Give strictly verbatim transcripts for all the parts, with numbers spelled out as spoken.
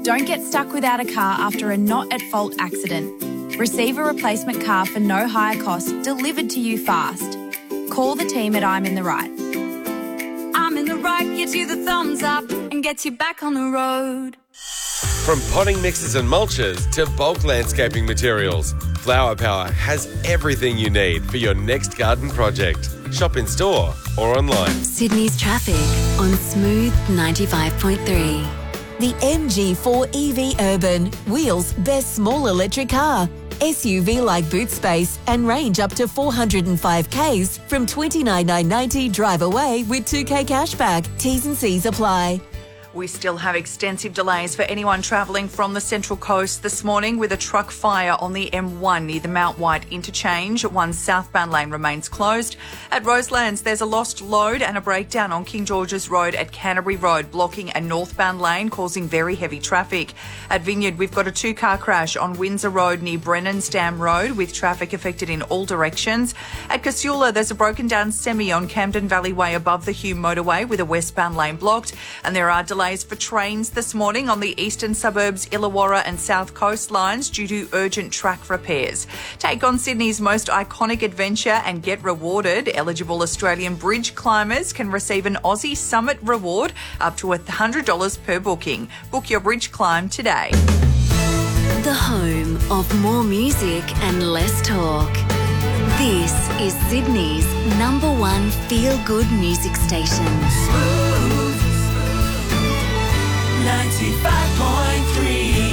Don't get stuck without a car after a not-at-fault accident. Receive a replacement car for no higher cost delivered to you fast. Call the team at I'm in the Right. I'm in the Right gives you the thumbs up and gets you back on the road. From potting mixes and mulches to bulk landscaping materials, Flower Power has everything you need for your next garden project. Shop in store or online. Sydney's traffic on Smooth ninety-five point three. The M G four E V Urban, Wheels' best small electric car. S U V-like boot space and range up to four hundred five kays from twenty-nine thousand nine hundred ninety drive away with two K cashback. T's and C's apply. We still have extensive delays for anyone travelling from the Central Coast this morning with a truck fire on the M one near the Mount White interchange. One southbound lane remains closed. At Roselands, there's a lost load and a breakdown on King George's Road at Canterbury Road, blocking a northbound lane, causing very heavy traffic. At Vineyard, we've got a two-car crash on Windsor Road near Brennan's Dam Road with traffic affected in all directions. At Casula, there's a broken-down semi on Camden Valley Way above the Hume motorway with a westbound lane blocked. And there are delays for trains this morning on the eastern suburbs, Illawarra and South Coast lines due to urgent track repairs. Take on Sydney's most iconic adventure and get rewarded. Eligible Australian bridge climbers can receive an Aussie Summit reward up to one hundred dollars per booking. Book your bridge climb today. The home of more music and less talk. This is Sydney's number one feel-good music station. ninety-five point three.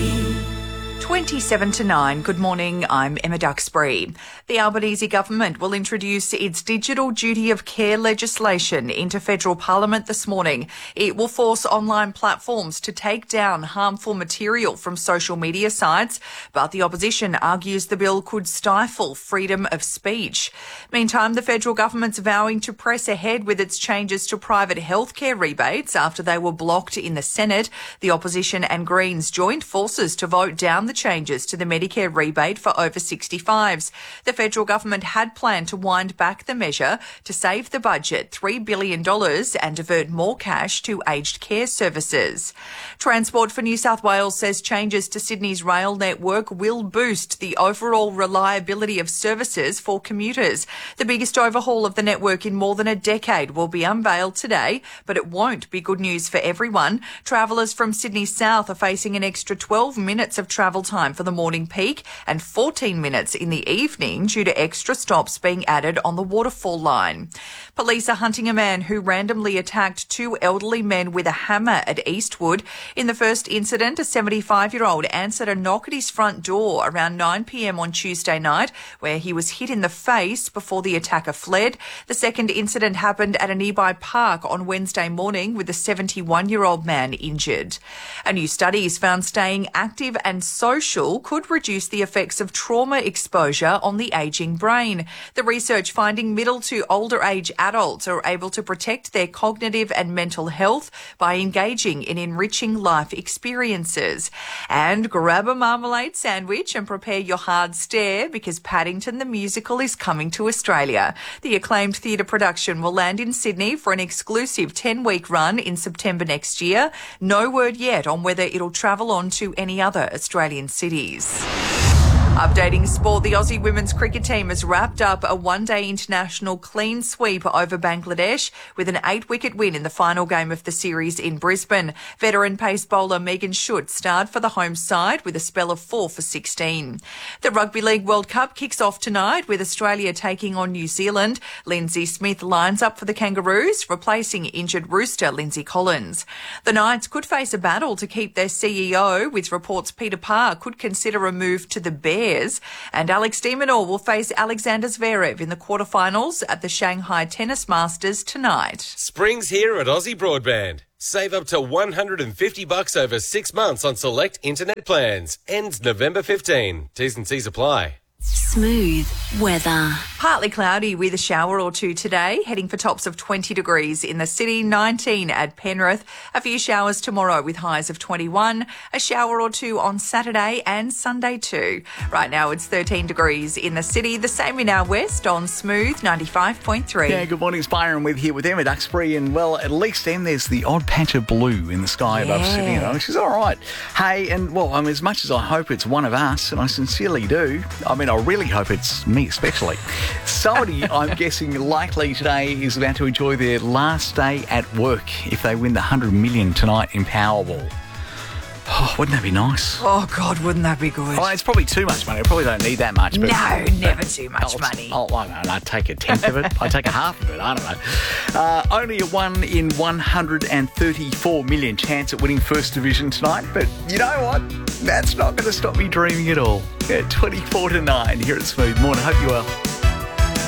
twenty-seven to nine. Good morning, I'm Emma Duxbury. The Albanese government will introduce its digital duty of care legislation into federal parliament this morning. It will force online platforms to take down harmful material from social media sites, but the opposition argues the bill could stifle freedom of speech. Meantime, the federal government's vowing to press ahead with its changes to private healthcare rebates after they were blocked in the Senate. The opposition and Greens joined forces to vote down the changes to the Medicare rebate for over sixty-fives. The federal government had planned to wind back the measure to save the budget three billion dollars and divert more cash to aged care services. Transport for New South Wales says changes to Sydney's rail network will boost the overall reliability of services for commuters. The biggest overhaul of the network in more than a decade will be unveiled today, but it won't be good news for everyone. Travellers from Sydney South are facing an extra twelve minutes of travel time for the morning peak and fourteen minutes in the evening due to extra stops being added on the Waterfall line. Police are hunting a man who randomly attacked two elderly men with a hammer at Eastwood. In the first incident, a seventy-five-year-old answered a knock at his front door around nine p.m. on Tuesday night, where he was hit in the face before the attacker fled. The second incident happened at a nearby park on Wednesday morning with a seventy-one-year-old man injured. A new study has found staying active and social could reduce the effects of trauma exposure on the ageing brain. The research finding middle to older age adults are able to protect their cognitive and mental health by engaging in enriching life experiences. And grab a marmalade sandwich and prepare your hard stare because Paddington the Musical is coming to Australia. The acclaimed theatre production will land in Sydney for an exclusive ten-week run in September next year. No word yet on whether it'll travel on to any other Australian cities. Updating sport, the Aussie women's cricket team has wrapped up a one-day international clean sweep over Bangladesh with an eight-wicket win in the final game of the series in Brisbane. Veteran pace bowler Megan Schutt starred for the home side with a spell of four for sixteen. The Rugby League World Cup kicks off tonight with Australia taking on New Zealand. Lindsay Smith lines up for the Kangaroos, replacing injured rooster Lindsay Collins. The Knights could face a battle to keep their C E O, with reports Peter Parr could consider a move to the Bears. And Alex de Minaur will face Alexander Zverev in the quarterfinals at the Shanghai Tennis Masters tonight. Spring's here at Aussie Broadband. Save up to one hundred fifty bucks over six months on select internet plans. Ends November fifteenth. T's and C's apply. Smooth weather. Partly cloudy with a shower or two today, heading for tops of twenty degrees in the city, nineteen at Penrith. A few showers tomorrow with highs of twenty-one, a shower or two on Saturday and Sunday too. Right now it's thirteen degrees in the city, the same in our west on Smooth ninety-five point three. Yeah, good morning, it's Byron with here with Emma Duxbury, and well, at least then there's the odd patch of blue in the sky Yeah. above Sydney, which is all right. Hey, and well, I mean, as much as I hope it's one of us, and I sincerely do, I mean, I really hope it's me especially. Somebody, I'm guessing, likely today is about to enjoy their last day at work if they win the one hundred million tonight in Powerball. Oh, wouldn't that be nice? Oh God, wouldn't that be good? Oh, it's probably too much money. I probably don't need that much. But, No, never too much I'll, money. I'll, I don't know, I'd take a tenth of it. I'd take a half of it. I don't know. Uh, only a one in one hundred thirty-four million chance at winning First Division tonight. But you know what? That's not going to stop me dreaming at all. Yeah, twenty-four to nine here at Smooth Morning. Hope you well.